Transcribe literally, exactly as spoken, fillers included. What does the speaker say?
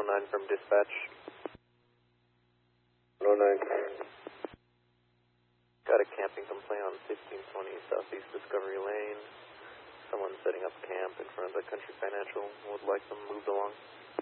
oh nine from dispatch. one oh nine. Got a camping complaint on fifteen twenty Southeast Discovery Lane. Someone setting up camp in front of the Country Financial would like them moved along.